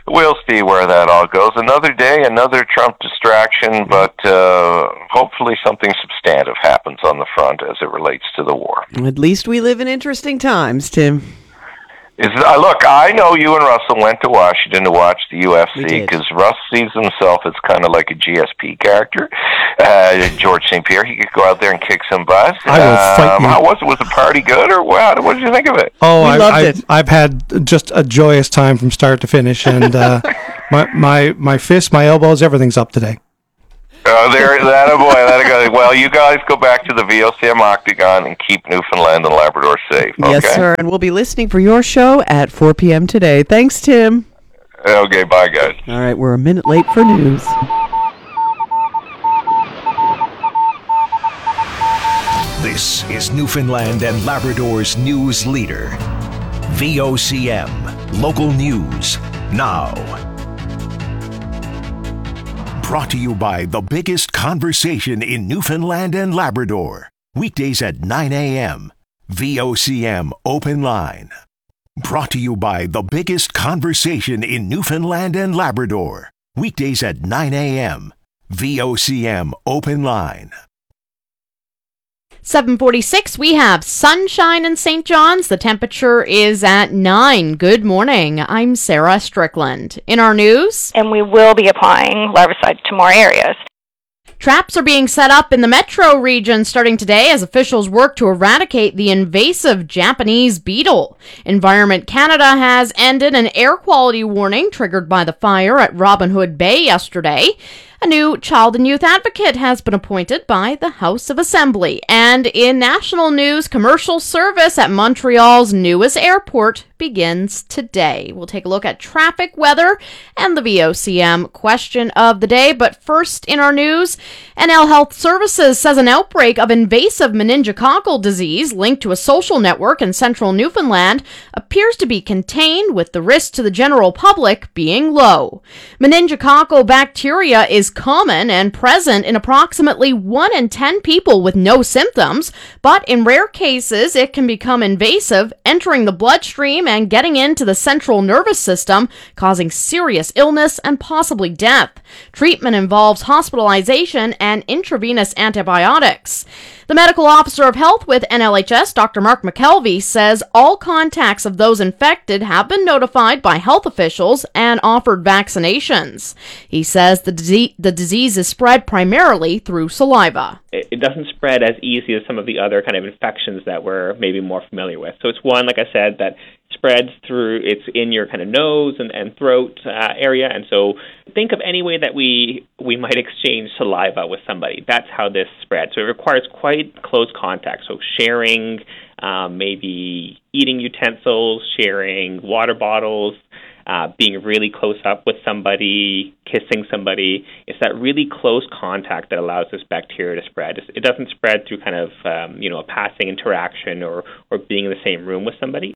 we'll see where that all goes. Another day, another Trump distraction, but uh, hopefully something substantive happens on the front as it relates to the war. At least we live in interesting times, Tim. Is uh, look, I know you and Russell went to Washington to watch the U F C because Russ sees himself as kind of like a G S P character. Uh, George Saint Pierre, he could go out there and kick some butt. I will fight um, you. How was it? Was the party good or what? What did you think of it? Oh, We I, loved I've, it. I've had just a joyous time from start to finish, and uh, my my my fists, my elbows, everything's up today. Oh, there, that a boy, that a guy. Well, you guys go back to the V O C M Octagon and keep Newfoundland and Labrador safe. Okay? Yes, sir. And we'll be listening for your show at four p.m. today. Thanks, Tim. Okay, bye, guys. All right, we're a minute late for news. This is Newfoundland and Labrador's news leader. V O C M, local news, now. Brought to you by the biggest conversation in Newfoundland and Labrador. Weekdays at nine a.m. V O C M Open Line. Brought to you by the biggest conversation in Newfoundland and Labrador. Weekdays at nine a.m. V O C M Open Line. seven forty-six, we have sunshine in Saint John's. The temperature is at nine. Good morning. I'm Sarah Strickland. In our news, And we will be applying larvicide to more areas. traps are being set up in the metro region starting today as officials work to eradicate the invasive Japanese beetle. Environment Canada has ended an air quality warning triggered by the fire at Robin Hood Bay yesterday. A new child and youth advocate has been appointed by the House of Assembly. And in national news, commercial service at Montreal's newest airport begins today. We'll take a look at traffic, weather, and the V O C M question of the day. But first in our news, N L Health Services says an outbreak of invasive meningococcal disease linked to a social network in central Newfoundland appears to be contained, with the risk to the general public being low. Meningococcal bacteria is common and present in approximately one in ten people with no symptoms, but in rare cases it can become invasive, entering the bloodstream and getting into the central nervous system, causing serious illness and possibly death. Treatment involves hospitalization and intravenous antibiotics. The medical officer of health with N L H S, Doctor Mark McKelvey, says all contacts of those infected have been notified by health officials and offered vaccinations. He says the, dise- the disease is spread primarily through saliva. It, it doesn't spread as easy as some of the other kind of infections that we're maybe more familiar with. So it's one, like I said, that spreads through, it's in your kind of nose and, and throat uh, area. And so think of any way that we we might exchange saliva with somebody. That's how this spreads. So it requires quite close contact. So sharing, um, maybe eating utensils, sharing water bottles, uh, being really close up with somebody, kissing somebody. It's that really close contact that allows this bacteria to spread. It doesn't spread through kind of, um, you know, a passing interaction or, or being in the same room with somebody.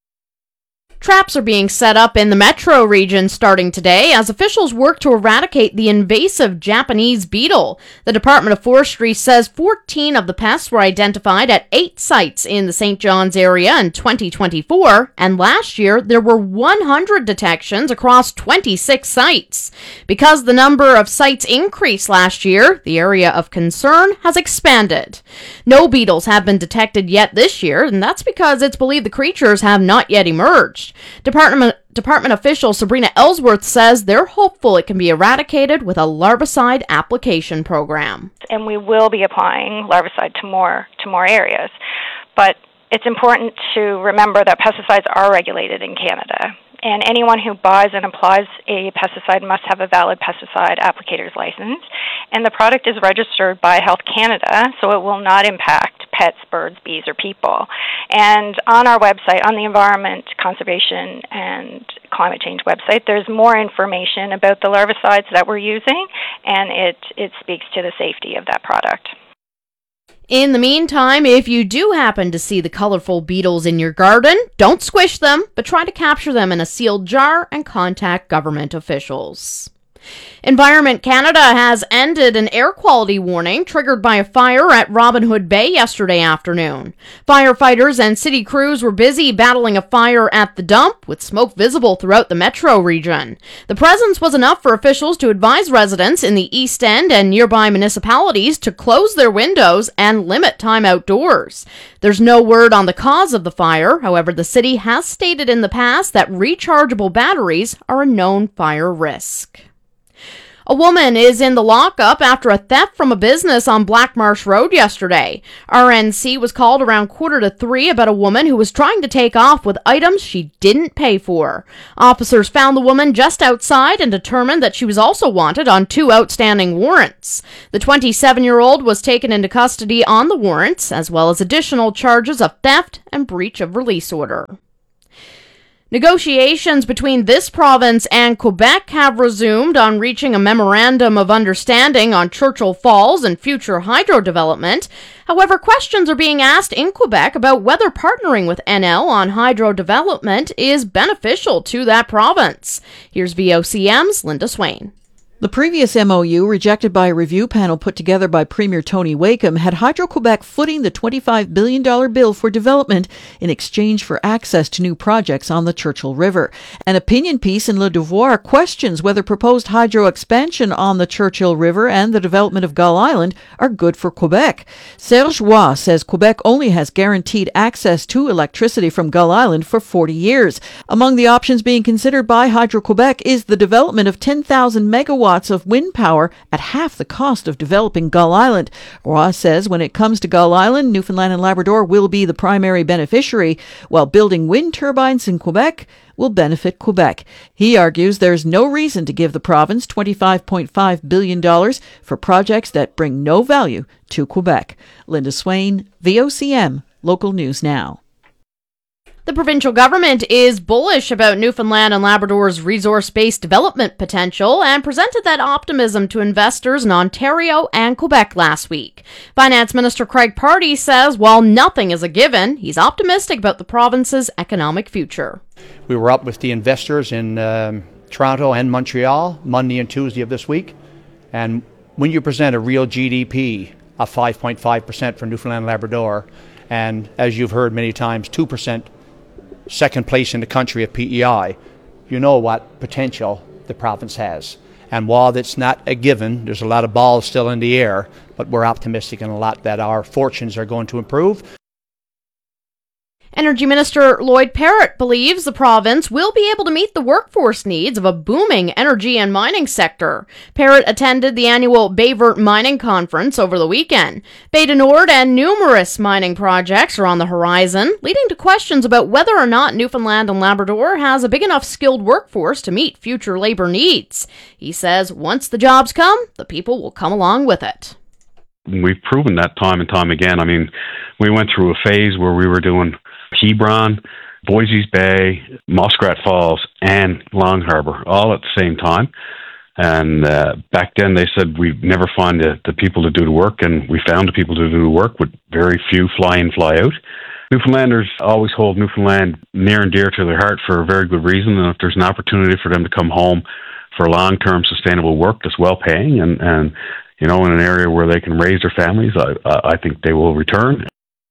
Traps are being set up in the metro region starting today as officials work to eradicate the invasive Japanese beetle. The Department of Forestry says fourteen of the pests were identified at eight sites in the Saint John's area in twenty twenty-four, and last year there were one hundred detections across twenty-six sites. Because the number of sites increased last year, the area of concern has expanded. No beetles have been detected yet this year, and that's because it's believed the creatures have not yet emerged. Department Department official Sabrina Ellsworth says they're hopeful it can be eradicated with a larvicide application program. And we will be applying larvicide to more to more areas. But it's important to remember that pesticides are regulated in Canada. And anyone who buys and applies a pesticide must have a valid pesticide applicator's license. And the product is registered by Health Canada, so it will not impact pets, birds, bees, or people. And on our website, on the Environment, Conservation, and Climate Change website, there's more information about the larvicides that we're using, and it, it speaks to the safety of that product. In the meantime, if you do happen to see the colorful beetles in your garden, don't squish them, but try to capture them in a sealed jar and contact government officials. Environment Canada has ended an air quality warning triggered by a fire at Robin Hood Bay yesterday afternoon. Firefighters and city crews were busy battling a fire at the dump, with smoke visible throughout the metro region. The presence was enough for officials to advise residents in the East End and nearby municipalities to close their windows and limit time outdoors. There's no word on the cause of the fire. However, the city has stated in the past that rechargeable batteries are a known fire risk. A woman is in the lockup after a theft from a business on Blackmarsh Road yesterday. R N C was called around quarter to three about a woman who was trying to take off with items she didn't pay for. Officers found the woman just outside and determined that she was also wanted on two outstanding warrants. The twenty-seven-year-old was taken into custody on the warrants, as well as additional charges of theft and breach of release order. Negotiations between this province and Quebec have resumed on reaching a memorandum of understanding on Churchill Falls and future hydro development. However, questions are being asked in Quebec about whether partnering with N L on hydro development is beneficial to that province. Here's V O C M's Linda Swain. The previous M O U, rejected by a review panel put together by Premier Tony Wakeham, had Hydro-Quebec footing the twenty-five billion dollars bill for development in exchange for access to new projects on the Churchill River. An opinion piece in Le Devoir questions whether proposed hydro expansion on the Churchill River and the development of Gull Island are good for Quebec. Serge Roy says Quebec only has guaranteed access to electricity from Gull Island for forty years. Among the options being considered by Hydro-Quebec is the development of ten thousand megawatts of wind power at half the cost of developing Gull Island. Roy says when it comes to Gull Island, Newfoundland and Labrador will be the primary beneficiary, while building wind turbines in Quebec will benefit Quebec. He argues there's no reason to give the province twenty-five point five billion dollars for projects that bring no value to Quebec. Linda Swain, V O C M, Local News Now. The provincial government is bullish about Newfoundland and Labrador's resource-based development potential and presented that optimism to investors in Ontario and Quebec last week. Finance Minister Craig Pardy says while nothing is a given, he's optimistic about the province's economic future. We were up with the investors in um, Toronto and Montreal Monday and Tuesday of this week, and when you present a real G D P of five point five percent for Newfoundland and Labrador, and as you've heard many times, two percent second place in the country at P E I, you know what potential the province has. And while it's not a given, there's a lot of balls still in the air, but we're optimistic in a lot that our fortunes are going to improve. Energy Minister Lloyd Parrott believes the province will be able to meet the workforce needs of a booming energy and mining sector. Parrott attended the annual Bayvert Mining Conference over the weekend. Bay du Nord and numerous mining projects are on the horizon, leading to questions about whether or not Newfoundland and Labrador has a big enough skilled workforce to meet future labor needs. He says once the jobs come, the people will come along with it. We've proven that time and time again. I mean, we went through a phase where we were doing Hebron, Boise's Bay, Muskrat Falls, and Long Harbour all at the same time. And uh, back then they said we'd never find the, the people to do the work, and we found the people to do the work with very few fly in, fly out. Newfoundlanders always hold Newfoundland near and dear to their heart for a very good reason, and if there's an opportunity for them to come home for long-term sustainable work that's well-paying and, and you know, in an area where they can raise their families, I, I think they will return.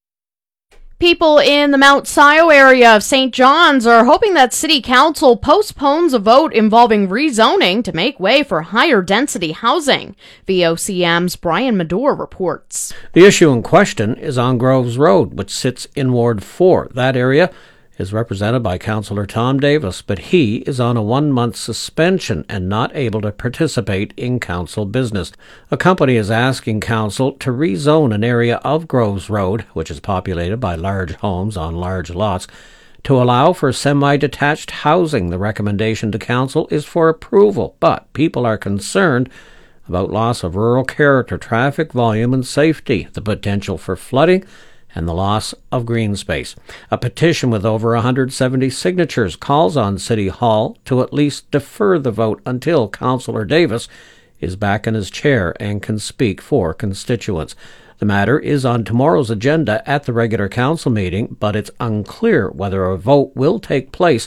People in the Mount Scio area of Saint John's are hoping that City Council postpones a vote involving rezoning to make way for higher density housing. V O C M's Brian Medore reports. The issue in question is on Groves Road, which sits in Ward four. That area is represented by Councillor Tom Davis, but he is on a one-month suspension and not able to participate in council business. A company is asking council to rezone an area of Groves Road, which is populated by large homes on large lots, to allow for semi-detached housing. The recommendation to council is for approval, but people are concerned about loss of rural character, traffic volume, and safety, the potential for flooding, and the loss of green space. A petition with over one hundred seventy signatures calls on City Hall to at least defer the vote until Councillor Davis is back in his chair and can speak for constituents. The matter is on tomorrow's agenda at the regular council meeting, but it's unclear whether a vote will take place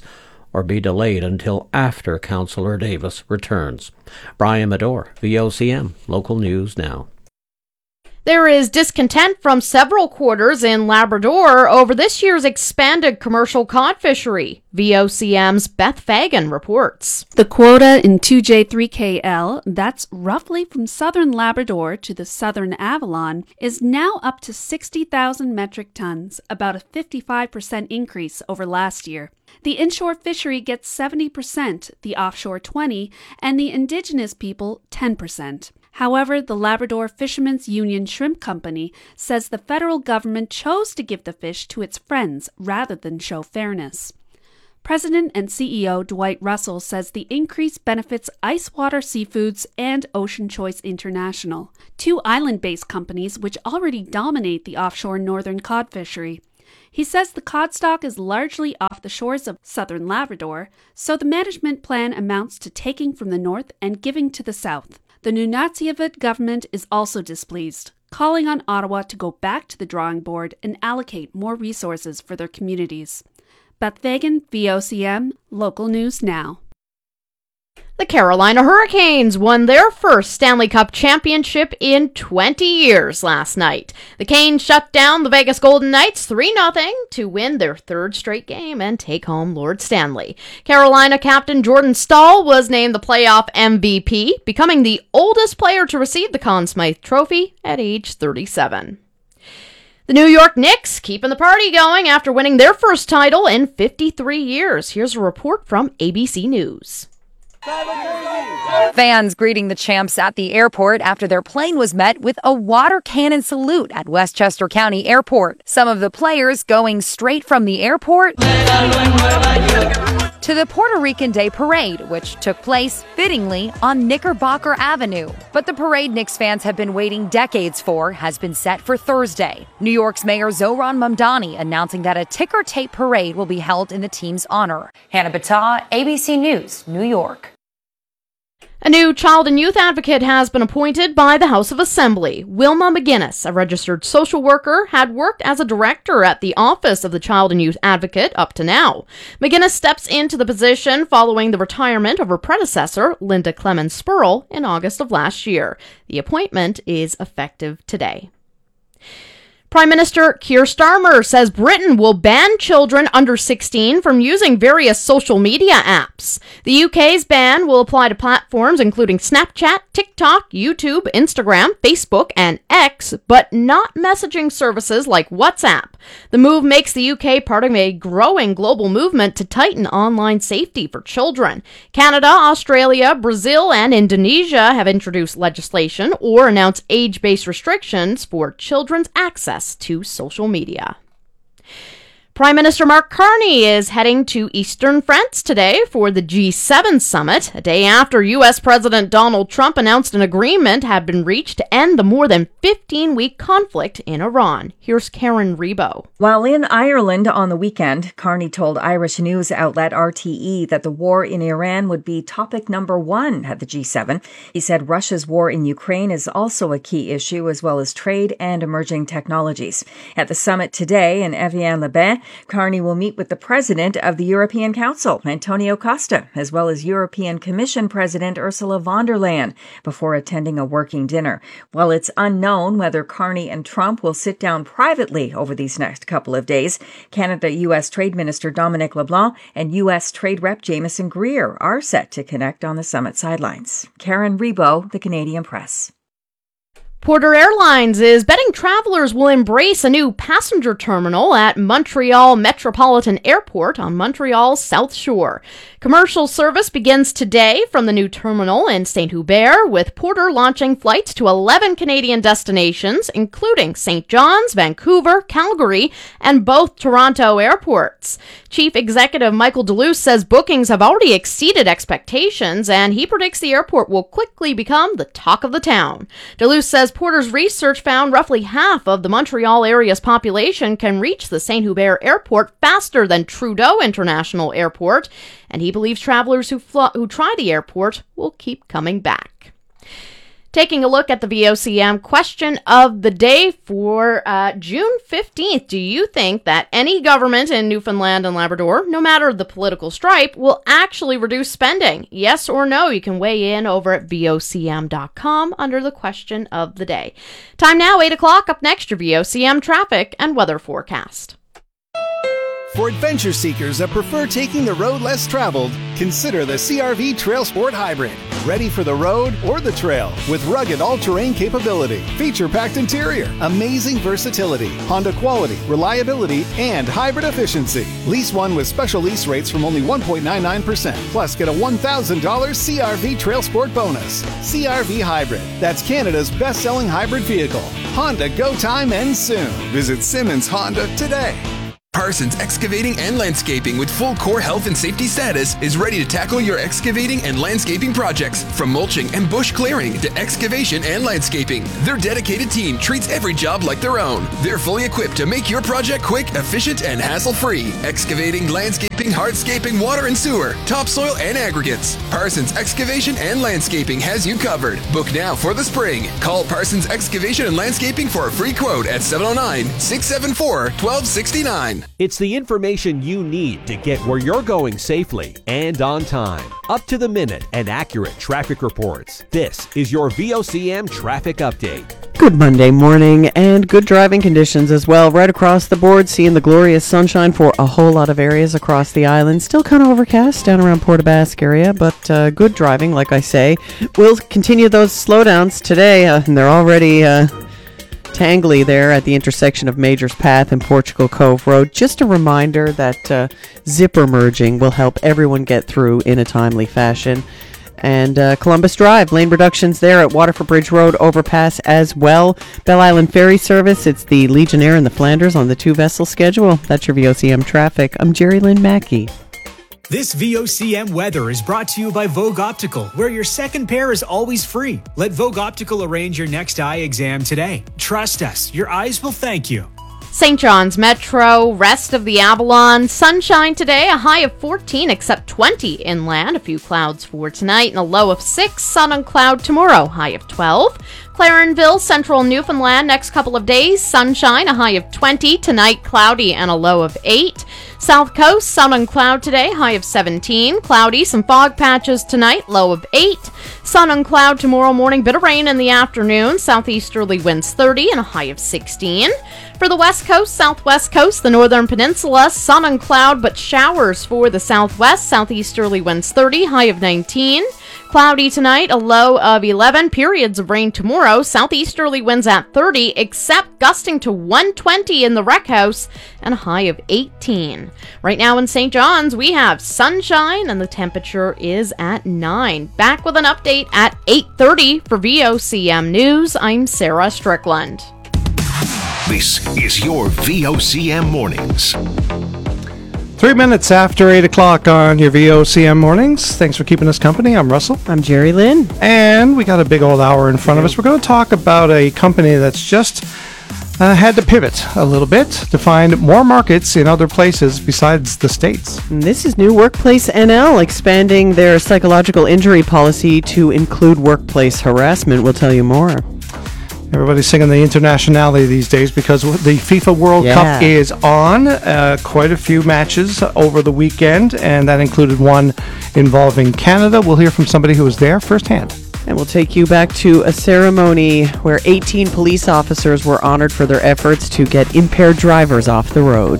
or be delayed until after Councillor Davis returns. Brian Medore, V O C M, Local News Now. There is discontent from several quarters in Labrador over this year's expanded commercial cod fishery. V O C M's Beth Fagan reports. The quota in two J three K L, that's roughly from southern Labrador to the southern Avalon, is now up to sixty thousand metric tons, about a fifty-five percent increase over last year. The inshore fishery gets seventy percent, the offshore twenty percent, and the indigenous people ten percent. However, the Labrador Fishermen's Union Shrimp Company says the federal government chose to give the fish to its friends rather than show fairness. President and C E O Dwight Russell says the increase benefits Icewater Seafoods and Ocean Choice International, two island-based companies which already dominate the offshore northern cod fishery. He says the cod stock is largely off the shores of southern Labrador, so the management plan amounts to taking from the north and giving to the south. The Nunatsiavut government is also displeased, calling on Ottawa to go back to the drawing board and allocate more resources for their communities. Beth Fagan, V O C M, Local News Now. The Carolina Hurricanes won their first Stanley Cup championship in twenty years last night. The Canes shut down the Vegas Golden Knights three nothing to win their third straight game and take home Lord Stanley. Carolina captain Jordan Staal was named the playoff M V P, becoming the oldest player to receive the Conn Smythe Trophy at age thirty-seven. The New York Knicks keeping the party going after winning their first title in fifty-three years. Here's a report from A B C News. Fans greeting the champs at the airport after their plane was met with a water cannon salute at Westchester County Airport. Some of the players going straight from the airport to the Puerto Rican Day Parade, which took place, fittingly, on Knickerbocker Avenue. But the parade Knicks fans have been waiting decades for has been set for Thursday. New York's Mayor Zohran Mamdani announcing that a ticker tape parade will be held in the team's honor. Hannah Battah, A B C News, New York. A new child and youth advocate has been appointed by the House of Assembly. Wilma McGinnis, a registered social worker, had worked as a director at the Office of the Child and Youth Advocate up to now. McGinnis steps into the position following the retirement of her predecessor, Linda Clemens Spurl, in August of last year. The appointment is effective today. Prime Minister Keir Starmer says Britain will ban children under sixteen from using various social media apps. The U K's ban will apply to platforms including Snapchat, TikTok, YouTube, Instagram, Facebook, and X, but not messaging services like WhatsApp. The move makes the U K part of a growing global movement to tighten online safety for children. Canada, Australia, Brazil, and Indonesia have introduced legislation or announced age-based restrictions for children's access to social media. Prime Minister Mark Carney is heading to Eastern France today for the G seven summit, a day after U S President Donald Trump announced an agreement had been reached to end the more than fifteen-week conflict in Iran. Here's Karen Rebo. While in Ireland on the weekend, Carney told Irish news outlet R T E that the war in Iran would be topic number one at the G seven. He said Russia's war in Ukraine is also a key issue, as well as trade and emerging technologies. At the summit today in Evian-le-Bain, Carney will meet with the president of the European Council, Antonio Costa, as well as European Commission President Ursula von der Leyen, before attending a working dinner. While it's unknown whether Carney and Trump will sit down privately over these next couple of days, Canada-U S Trade Minister Dominic LeBlanc and U S Trade Rep Jameson Greer are set to connect on the summit sidelines. Karen Rebo, The Canadian Press. Porter Airlines is betting travelers will embrace a new passenger terminal at Montreal Metropolitan Airport on Montreal's South Shore. Commercial service begins today from the new terminal in Saint Hubert, with Porter launching flights to eleven Canadian destinations, including Saint John's, Vancouver, Calgary, and both Toronto airports. Chief Executive Michael Deluce says bookings have already exceeded expectations, and he predicts the airport will quickly become the talk of the town. Deluce says Porter's research found roughly half of the Montreal area's population can reach the Saint Hubert Airport faster than Trudeau International Airport, and he believes travelers who, fl- who try the airport will keep coming back. Taking a look at the V O C M question of the day for uh, June fifteenth. Do you think that any government in Newfoundland and Labrador, no matter the political stripe, will actually reduce spending? Yes or no? You can weigh in over at V O C M dot com under the question of the day. Time now, eight o'clock. Up next, your V O C M traffic and weather forecast. For adventure seekers that prefer taking the road less traveled, consider the C R V Trail Sport Hybrid. Ready for the road or the trail with rugged all-terrain capability, feature-packed interior, amazing versatility, Honda quality, reliability, and hybrid efficiency. Lease one with special lease rates from only one point nine nine percent. Plus, get a one thousand dollars C R V Trail Sport bonus. C R V Hybrid. That's Canada's best-selling hybrid vehicle. Honda go time ends soon. Visit Simmons Honda today. Parsons Excavating and Landscaping with full core health and safety status is ready to tackle your excavating and landscaping projects. From mulching and bush clearing to excavation and landscaping, their dedicated team treats every job like their own. They're fully equipped to make your project quick, efficient, and hassle-free. Excavating, landscaping, hardscaping, water and sewer, topsoil, and aggregates. Parsons Excavation and Landscaping has you covered. Book now for the spring. Call Parsons Excavation and Landscaping for a free quote at seven oh nine, six seven four, one two six nine. It's the information you need to get where you're going safely and on time. Up to the minute and accurate traffic reports. This is your V O C M Traffic Update. Good Monday morning and good driving conditions as well. Right across the board, seeing the glorious sunshine for a whole lot of areas across the island. Still kind of overcast down around Port aux Basques area, but uh, good driving, like I say. We'll continue those slowdowns today, uh, and they're already uh, tangly there at the intersection of Majors Path and Portugal Cove Road. Just a reminder that uh, zipper merging will help everyone get through in a timely fashion. And uh, Columbus Drive, lane reductions there at Waterford Bridge Road overpass as well. Belle Island Ferry Service, it's the Legionnaire and the Flanders on the two-vessel schedule. That's your V O C M traffic. I'm Jerry Lynn Mackey. This V O C M weather is brought to you by Vogue Optical, where your second pair is always free. Let Vogue Optical arrange your next eye exam today. Trust us, your eyes will thank you. Saint John's Metro, rest of the Avalon, sunshine today, a high of fourteen except twenty inland, a few clouds for tonight, and a low of six, sun and cloud tomorrow, high of twelve. Clarenville, central Newfoundland, next couple of days, sunshine, a high of twenty, tonight cloudy and a low of eight. South Coast, sun and cloud today, high of seventeen, cloudy, some fog patches tonight, low of eight. Sun and cloud tomorrow morning, bit of rain in the afternoon, southeasterly winds thirty and a high of sixteen. For the west coast, southwest coast, the northern peninsula, sun and cloud, but showers for the southwest, southeasterly winds thirty, high of nineteen. Cloudy tonight, a low of eleven, periods of rain tomorrow, southeasterly winds at thirty, except gusting to one twenty in the Rec House, and a high of eighteen. Right now in Saint John's, we have sunshine, and the temperature is at nine. Back with an update at eight thirty for V O C M News. I'm Sarah Strickland. This is your V O C M Mornings. Three minutes after eight o'clock on your V O C M Mornings. Thanks for keeping us company. I'm Russell. I'm Jerry Lynn. And we got a big old hour in front of us. We're going to talk about a company that's just uh, had to pivot a little bit to find more markets in other places besides the States. And this is New Workplace N L, expanding their psychological injury policy to include workplace harassment. We'll tell you more. Everybody's singing the internationality these days because the FIFA World Yeah. Cup is on. Uh, quite a few matches over the weekend, and that included one involving Canada. We'll hear from somebody who was there firsthand. And we'll take you back to a ceremony where eighteen police officers were honored for their efforts to get impaired drivers off the road.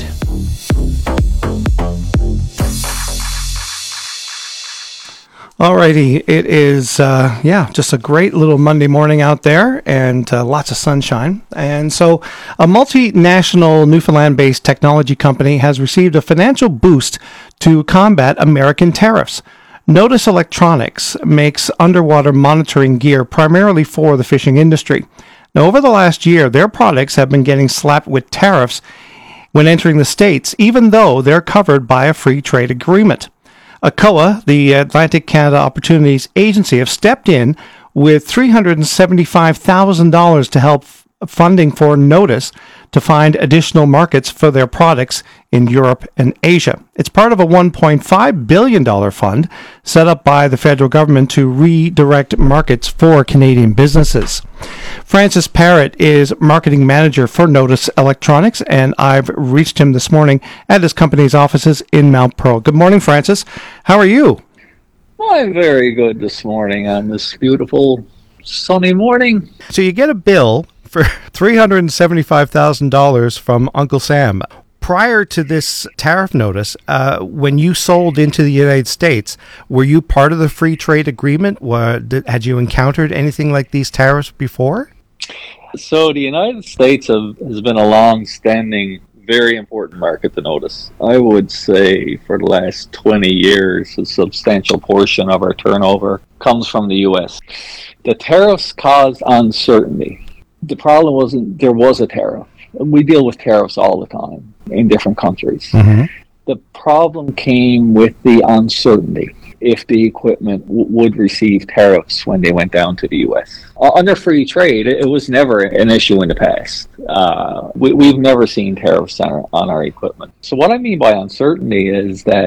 Alrighty, it is, uh, yeah, just a great little Monday morning out there and uh, lots of sunshine. And so a multinational Newfoundland-based technology company has received a financial boost to combat American tariffs. Notice Electronics makes underwater monitoring gear primarily for the fishing industry. Now, over the last year, their products have been getting slapped with tariffs when entering the States, even though they're covered by a free trade agreement. A C O A, the Atlantic Canada Opportunities Agency, have stepped in with three hundred seventy-five thousand dollars to help f- funding for Notice to find additional markets for their products in Europe and Asia. It's part of a one point five billion dollars fund set up by the federal government to redirect markets for Canadian businesses. Francis Parrott is marketing manager for Notice Electronics, and I've reached him this morning at his company's offices in Mount Pearl. Good morning, Francis. How are you? I'm very good this morning on this beautiful sunny morning. So you get a bill for three hundred seventy-five thousand dollars from Uncle Sam. Prior to this tariff notice, uh, when you sold into the United States, were you part of the free trade agreement? Were, did, had you encountered anything like these tariffs before? So the United States have, has been a long-standing, very important market to Notice. I would say for the last twenty years, a substantial portion of our turnover comes from the U S. The tariffs caused uncertainty. The problem wasn't there was a tariff. We deal with tariffs all the time in different countries. Mm-hmm. The problem came with the uncertainty if the equipment w- would receive tariffs when they went down to the U S. Uh, under free trade, it, it was never an issue in the past. Uh, we, we've never seen tariffs on our, on our equipment. So what I mean by uncertainty is that